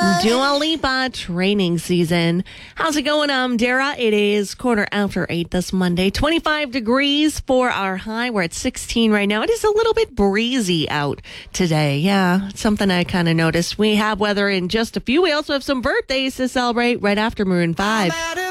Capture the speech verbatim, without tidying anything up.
Dua Lipa training season. How's it going? I'm Dara. It is quarter after eight this Monday. twenty-five degrees for our high. We're at sixteen right now. It is a little bit breezy out today. Yeah, something I kind of noticed. We have weather in just a few. We also have some birthdays to celebrate right after Maroon five.